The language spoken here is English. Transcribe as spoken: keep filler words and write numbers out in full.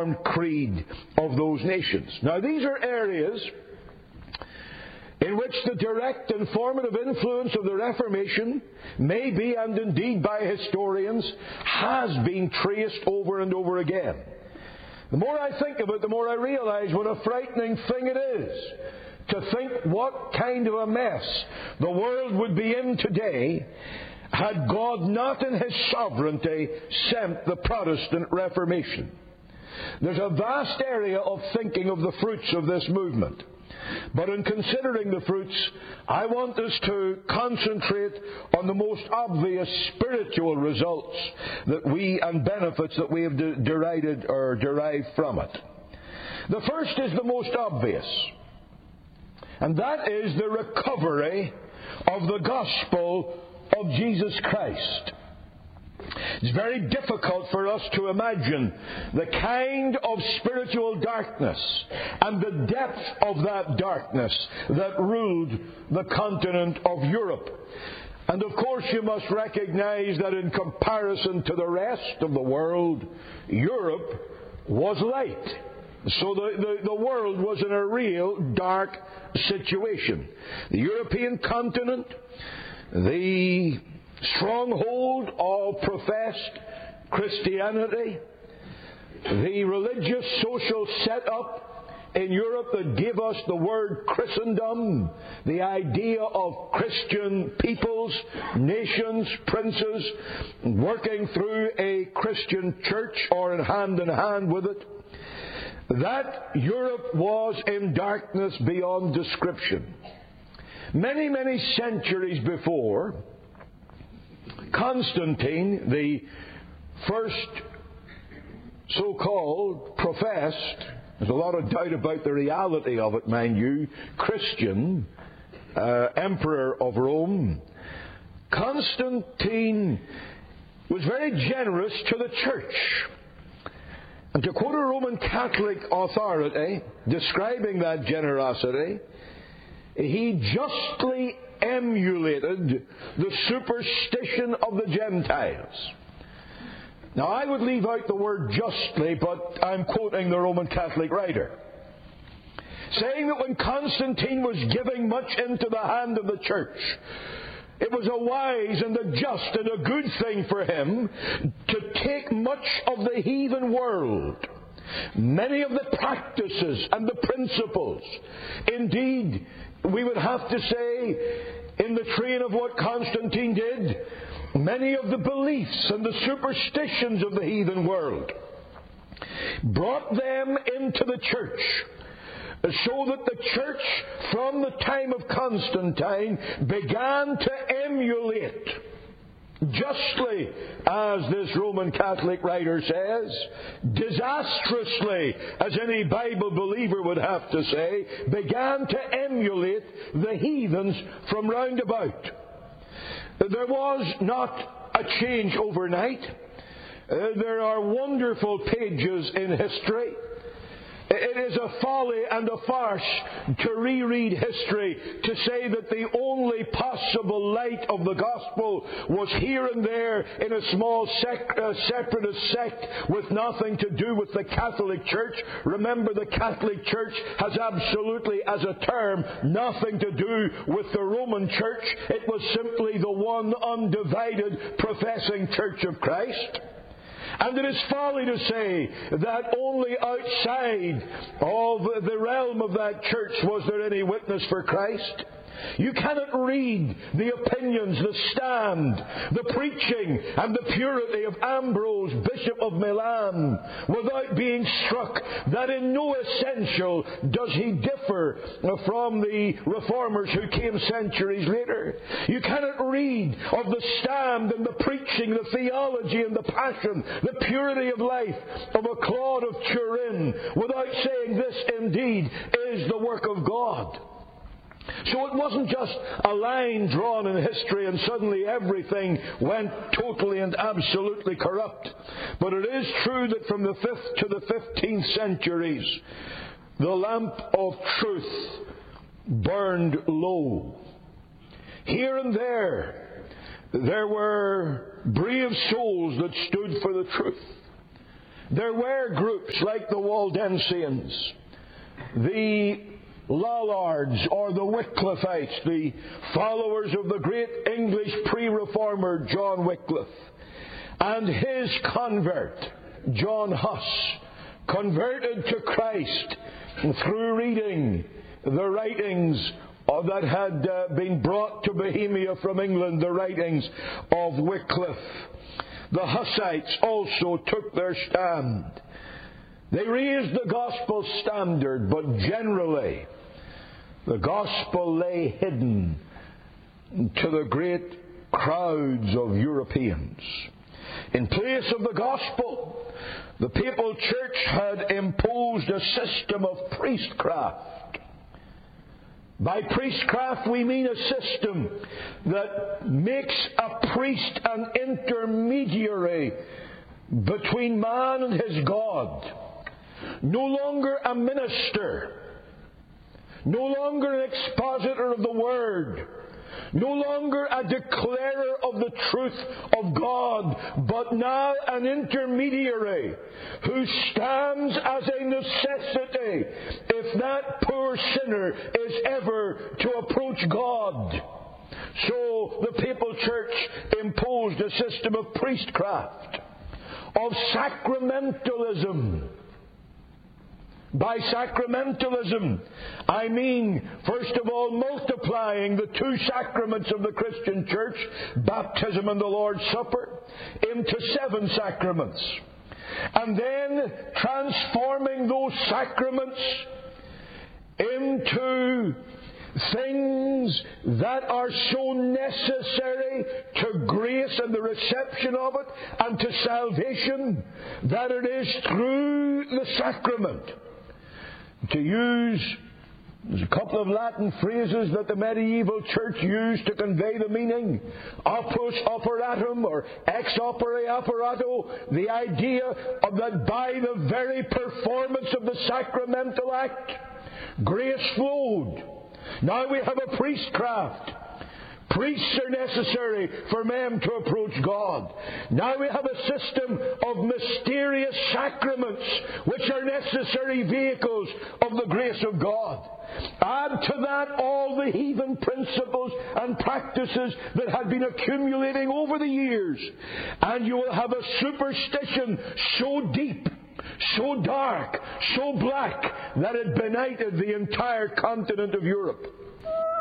born creed of those nations. Now, these are areas in which the direct and formative influence of the Reformation may be, and indeed by historians, has been traced over and over again. The more I think of it, the more I realize what a frightening thing it is to think what kind of a mess the world would be in today had God not in His sovereignty sent the Protestant Reformation. There's a vast area of thinking of the fruits of this movement. But in considering the fruits, I want us to concentrate on the most obvious spiritual results that we and benefits that we have de- derided or derived from it. The first is the most obvious, and that is the recovery of the gospel of Jesus Christ. It's very difficult for us to imagine the kind of spiritual darkness and the depth of that darkness that ruled the continent of Europe. And of course you must recognize that in comparison to the rest of the world, Europe was light. So the, the, the world was in a real dark situation. The European continent, the stronghold of professed Christianity, the religious social setup in Europe that gave us the word Christendom, the idea of Christian peoples, nations, princes, working through a Christian church or in hand in hand with it, that Europe was in darkness beyond description. Many, many centuries before, Constantine, the first so-called professed, there's a lot of doubt about the reality of it, mind you, Christian uh, emperor of Rome, Constantine was very generous to the church. And to quote a Roman Catholic authority describing that generosity, he justly emulated the superstition of the Gentiles. Now, I would leave out the word justly, but I'm quoting the Roman Catholic writer, saying that when Constantine was giving much into the hand of the church, it was a wise and a just and a good thing for him to take much of the heathen world, many of the practices and the principles. Indeed, we would have to say, in the train of what Constantine did, many of the beliefs and the superstitions of the heathen world, brought them into the church, so that the church, from the time of Constantine, began to emulate, justly, as this Roman Catholic writer says, disastrously, as any Bible believer would have to say, began to emulate the heathens from round about. There was not a change overnight. Uh, there are wonderful pages in history. It is a folly and a farce to reread history to say that the only possible light of the gospel was here and there in a small sec- uh, separatist sect with nothing to do with the Catholic Church. Remember, the Catholic Church has absolutely, as a term, nothing to do with the Roman Church. It was simply the one undivided professing Church of Christ. And it is folly to say that only outside of the realm of that church was there any witness for Christ. You cannot read the opinions, the stand, the preaching, and the purity of Ambrose, Bishop of Milan, without being struck that in no essential does he differ from the reformers who came centuries later. You cannot read of the stand and the preaching, the theology and the passion, the purity of life of a Claude of Turin without saying this indeed is the work of God. So it wasn't just a line drawn in history and suddenly everything went totally and absolutely corrupt. But it is true that from the fifth to the fifteenth centuries, the lamp of truth burned low. Here and there, there were brave souls that stood for the truth. There were groups like the Waldensians, the Lollards, or the Wycliffites, the followers of the great English pre-reformer John Wycliffe, and his convert, John Huss, converted to Christ through reading the writings of, that had uh, been brought to Bohemia from England, the writings of Wycliffe. The Hussites also took their stand. They raised the gospel standard, but generally the gospel lay hidden to the great crowds of Europeans. In place of the gospel, the papal church had imposed a system of priestcraft. By priestcraft we mean a system that makes a priest an intermediary between man and his God. No longer a minister, no longer an expositor of the Word, no longer a declarer of the truth of God, but now an intermediary who stands as a necessity if that poor sinner is ever to approach God. So the papal church imposed a system of priestcraft, of sacramentalism. By sacramentalism, I mean, first of all, multiplying the two sacraments of the Christian church, baptism and the Lord's Supper, into seven sacraments. And then transforming those sacraments into things that are so necessary to grace and the reception of it and to salvation that it is through the sacrament. To use there's a couple of Latin phrases that the medieval church used to convey the meaning. Opus operatum, or ex opere operato, the idea of that by the very performance of the sacramental act, grace flowed. Now we have a priestcraft. Priests are necessary for men to approach God. Now we have a system of mysterious sacraments which are necessary vehicles of the grace of God. Add to that all the heathen principles and practices that had been accumulating over the years, and you will have a superstition so deep, so dark, so black, that it benighted the entire continent of Europe.